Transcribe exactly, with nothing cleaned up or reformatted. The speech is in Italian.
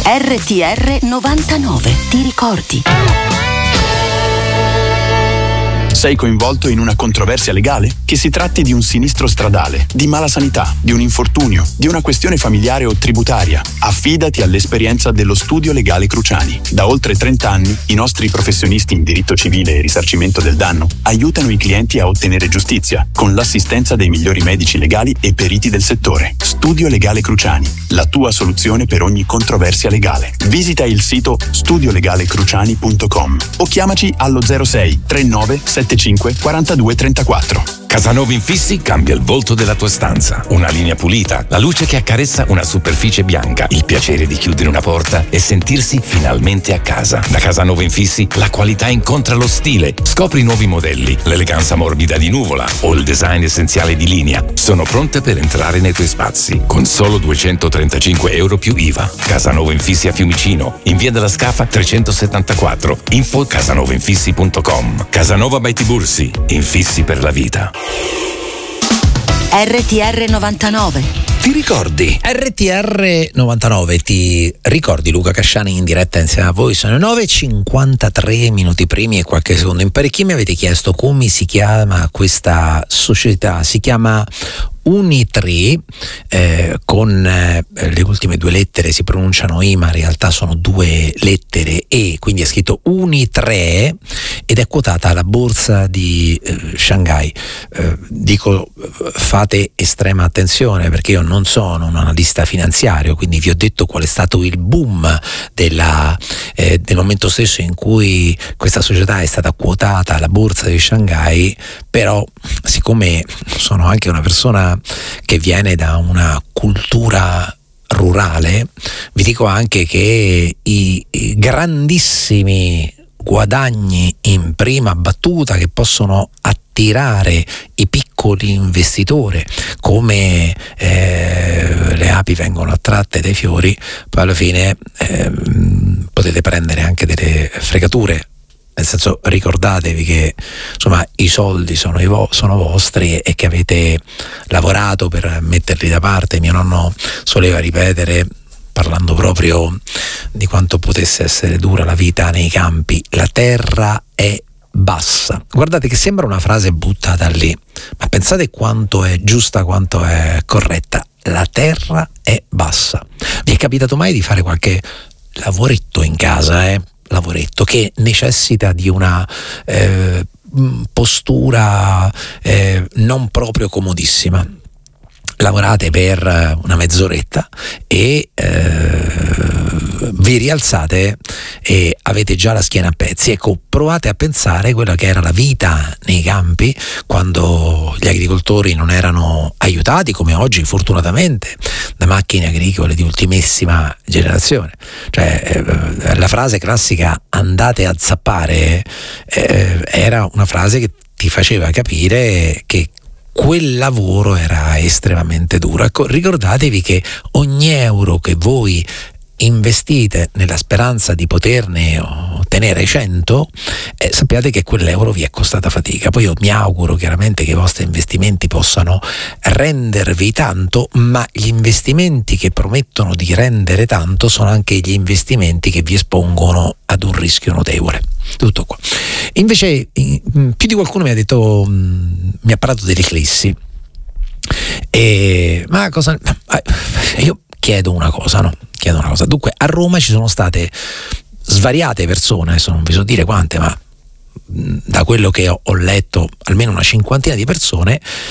R T R novantanove, ti ricordi? Sei coinvolto in una controversia legale? Che si tratti di un sinistro stradale, di mala sanità, di un infortunio, di una questione familiare o tributaria, affidati all'esperienza dello Studio Legale Cruciani. Da oltre trenta anni, i nostri professionisti in diritto civile e risarcimento del danno aiutano i clienti a ottenere giustizia, con l'assistenza dei migliori medici legali e periti del settore. Studio Legale Cruciani, la tua soluzione per ogni controversia legale. Visita il sito studio legale cruciani punto com o chiamaci allo zero sei trentanove settantacinque quarantadue trentaquattro. Casanova Infissi cambia il volto della tua stanza. Una linea pulita, la luce che accarezza una superficie bianca, il piacere di chiudere una porta e sentirsi finalmente a casa. Da Casanova Infissi la qualità incontra lo stile. Scopri nuovi modelli, l'eleganza morbida di Nuvola o il design essenziale di Linea. Sono pronte per entrare nei tuoi spazi con solo duecentotrentacinque euro più I V A. Casanova Infissi a Fiumicino, in via della Scafa trecentosettantaquattro. Info casanova infissi punto com. Casanova by Tibursi, infissi per la vita. R T R novantanove. Ti ricordi? R T R novantanove, ti ricordi? Luca Casciani in diretta insieme a voi. Sono nove e cinquantatré minuti primi e qualche secondo. In parecchi mi avete chiesto come si chiama questa società. Si chiama Unitre, eh, con eh, le ultime due lettere si pronunciano I, ma in realtà sono due lettere E, quindi è scritto Unitre ed è quotata alla borsa di eh, Shanghai. Eh, dico, fate estrema attenzione perché io non sono un analista finanziario, quindi vi ho detto qual è stato il boom della, eh, del momento stesso in cui questa società è stata quotata alla borsa di Shanghai, però siccome sono anche una persona che viene da una cultura rurale, vi dico anche che i, i grandissimi guadagni in prima battuta che possono attirare i piccoli investitori, come eh, le api vengono attratte dai fiori, poi alla fine eh, potete prendere anche delle fregature. Nel senso, ricordatevi che insomma i soldi sono, i vo- sono vostri e che avete lavorato per metterli da parte. Mio nonno soleva ripetere, parlando proprio di quanto potesse essere dura la vita nei campi: la terra è bassa. Guardate che sembra una frase buttata lì, ma pensate quanto è giusta, quanto è corretta. La terra è bassa. Vi è capitato mai di fare qualche lavoretto in casa, eh? lavoretto che necessita di una eh, postura eh, non proprio comodissima? Lavorate per una mezz'oretta e eh, vi rialzate e avete già la schiena a pezzi. Ecco, provate a pensare quella che era la vita nei campi quando gli agricoltori non erano aiutati come oggi, fortunatamente, da macchine agricole di ultimissima generazione. Cioè eh, la frase classica "andate a zappare" eh, era una frase che ti faceva capire che quel lavoro era estremamente duro. Ecco, ricordatevi che ogni euro che voi investite nella speranza di poterne ottenere cento, eh, sappiate che quell'euro vi è costata fatica. Poi io mi auguro chiaramente che i vostri investimenti possano rendervi tanto, ma gli investimenti che promettono di rendere tanto sono anche gli investimenti che vi espongono ad un rischio notevole. Tutto qua. Invece più di qualcuno mi ha detto, mi ha parlato delle eclissi, e ma cosa io chiedo una cosa, no? Chiedo una cosa. Dunque, a Roma ci sono state svariate persone, adesso non vi so dire quante, ma da quello che ho letto almeno una cinquantina di persone